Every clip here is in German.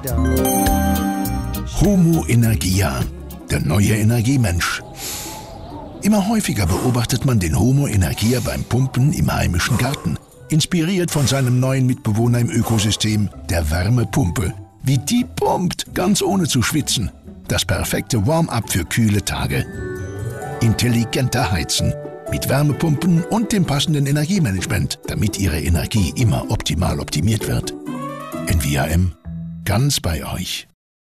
Homo Energia, der neue Energiemensch. Immer häufiger beobachtet man den Homo Energia beim Pumpen im heimischen Garten. Inspiriert von seinem neuen Mitbewohner im Ökosystem, der Wärmepumpe. Wie die pumpt, ganz ohne zu schwitzen. Das perfekte Warm-up für kühle Tage. Intelligenter Heizen. Mit Wärmepumpen und dem passenden Energiemanagement, damit Ihre Energie immer optimal optimiert wird. NVAM, ganz bei euch.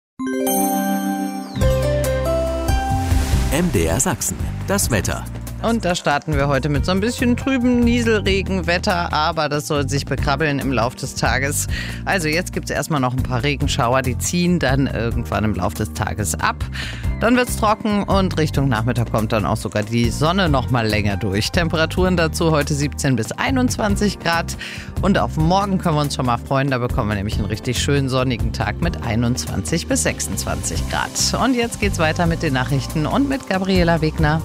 MDR Sachsen, das Wetter. Und da starten wir heute mit so ein bisschen trüben Nieselregenwetter, aber das soll sich bekrabbeln im Laufe des Tages. Also jetzt gibt es erstmal noch ein paar Regenschauer, die ziehen dann irgendwann im Laufe des Tages ab. Dann wird es trocken und Richtung Nachmittag kommt dann auch sogar die Sonne noch mal länger durch. Temperaturen dazu heute 17 bis 21 Grad und auf morgen können wir uns schon mal freuen. Da bekommen wir nämlich einen richtig schönen sonnigen Tag mit 21 bis 26 Grad. Und jetzt geht's weiter mit den Nachrichten und mit Gabriela Wegner.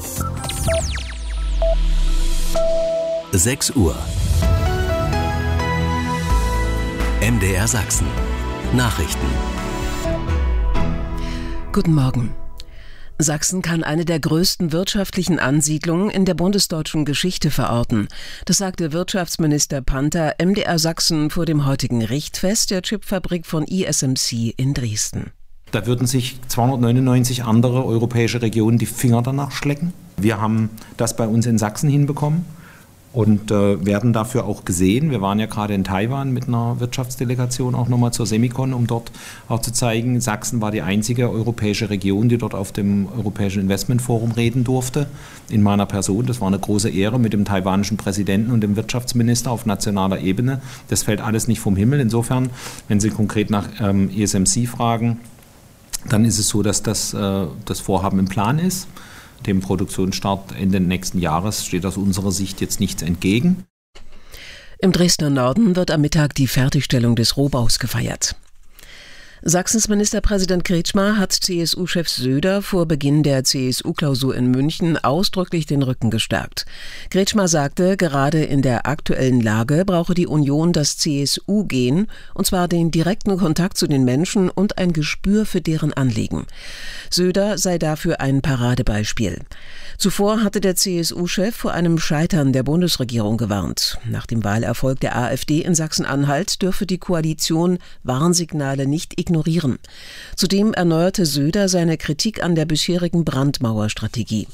6 Uhr. MDR Sachsen. Nachrichten. Guten Morgen. Sachsen kann eine der größten wirtschaftlichen Ansiedlungen in der bundesdeutschen Geschichte verorten. Das sagte Wirtschaftsminister Panther MDR Sachsen vor dem heutigen Richtfest der Chipfabrik von ISMC in Dresden. Da würden sich 299 andere europäische Regionen die Finger danach schlecken. Wir haben das bei uns in Sachsen hinbekommen und werden dafür auch gesehen. Wir waren ja gerade in Taiwan mit einer Wirtschaftsdelegation auch nochmal zur Semicon, um dort auch zu zeigen, Sachsen war die einzige europäische Region, die dort auf dem Europäischen Investmentforum reden durfte. In meiner Person, das war eine große Ehre mit dem taiwanischen Präsidenten und dem Wirtschaftsminister auf nationaler Ebene. Das fällt alles nicht vom Himmel. Insofern, wenn Sie konkret nach ESMC fragen, dann ist es so, dass das Vorhaben im Plan ist. Dem Produktionsstart Ende nächsten Jahres steht aus unserer Sicht jetzt nichts entgegen. Im Dresdner Norden wird am Mittag die Fertigstellung des Rohbaus gefeiert. Sachsens Ministerpräsident Kretschmer hat CSU-Chef Söder vor Beginn der CSU-Klausur in München ausdrücklich den Rücken gestärkt. Kretschmer sagte, gerade in der aktuellen Lage brauche die Union das CSU-Gen, und zwar den direkten Kontakt zu den Menschen und ein Gespür für deren Anliegen. Söder sei dafür ein Paradebeispiel. Zuvor hatte der CSU-Chef vor einem Scheitern der Bundesregierung gewarnt. Nach dem Wahlerfolg der AfD in Sachsen-Anhalt dürfe die Koalition Warnsignale nicht ignorieren. Zudem erneuerte Söder seine Kritik an der bisherigen Brandmauerstrategie.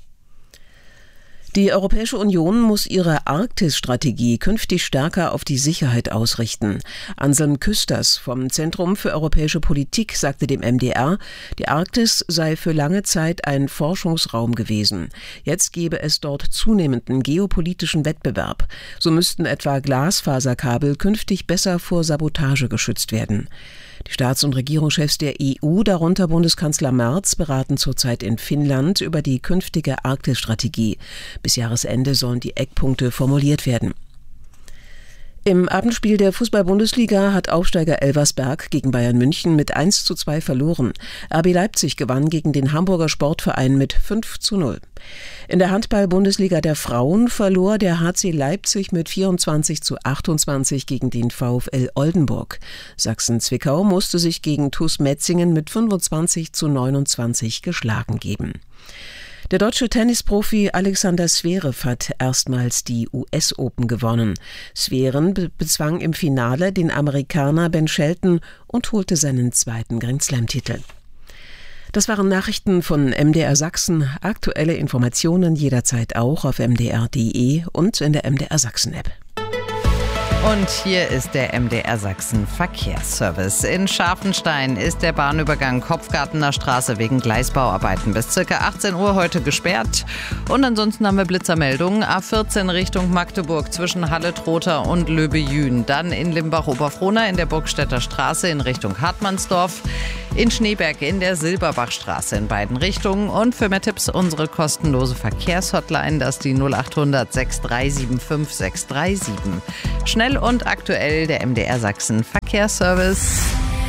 Die Europäische Union muss ihre Arktis-Strategie künftig stärker auf die Sicherheit ausrichten. Anselm Küsters vom Zentrum für europäische Politik sagte dem MDR, die Arktis sei für lange Zeit ein Forschungsraum gewesen. Jetzt gebe es dort zunehmenden geopolitischen Wettbewerb. So müssten etwa Glasfaserkabel künftig besser vor Sabotage geschützt werden. Die Staats- und Regierungschefs der EU, darunter Bundeskanzler Merz, beraten zurzeit in Finnland über die künftige Arktis-Strategie. Bis Jahresende sollen die Eckpunkte formuliert werden. Im Abendspiel der Fußball-Bundesliga hat Aufsteiger Elversberg gegen Bayern München mit 1:2 verloren. RB Leipzig gewann gegen den Hamburger Sportverein mit 5:0. In der Handball-Bundesliga der Frauen verlor der HC Leipzig mit 24:28 gegen den VfL Oldenburg. Sachsen-Zwickau musste sich gegen TuS Metzingen mit 25:29 geschlagen geben. Der deutsche Tennisprofi Alexander Zverev hat erstmals die US Open gewonnen. Zverev bezwang im Finale den Amerikaner Ben Shelton und holte seinen zweiten Grand Slam-Titel. Das waren Nachrichten von MDR Sachsen. Aktuelle Informationen jederzeit auch auf mdr.de und in der MDR Sachsen-App. Und hier ist der MDR Sachsen Verkehrsservice. In Scharfenstein ist der Bahnübergang Kopfgartener Straße wegen Gleisbauarbeiten bis ca. 18 Uhr heute gesperrt. Und ansonsten haben wir Blitzermeldungen. A14 Richtung Magdeburg zwischen Halle-Trotha und Löbe-Jühn. Dann in Limbach-Oberfrohna in der Burgstädter Straße in Richtung Hartmannsdorf. In Schneeberg in der Silberbachstraße in beiden Richtungen. Und für mehr Tipps unsere kostenlose Verkehrshotline, das ist die 0800 6375 637. Schnell und aktuell der MDR Sachsen Verkehrsservice.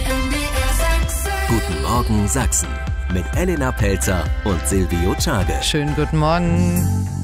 Guten Morgen Sachsen mit Elena Pelzer und Silvio Czage. Schönen guten Morgen.